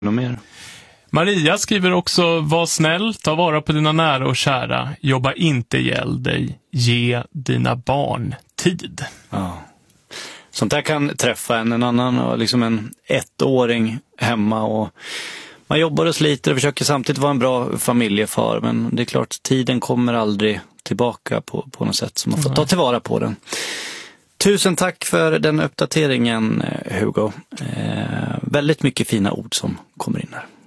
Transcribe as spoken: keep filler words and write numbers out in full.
Något mer? Maria skriver också: var snäll, ta vara på dina nära och kära, jobba inte ihjäl dig, ge dina barn tid. Ja. Sånt där kan träffa en, en annan och liksom en ettåring hemma, och man jobbar och sliter och försöker samtidigt vara en bra familjefar, men det är klart, tiden kommer aldrig tillbaka på, på något sätt, så man får ta tillvara på den. Tusen tack för den uppdateringen, Hugo. Eh, väldigt mycket fina ord som kommer in här.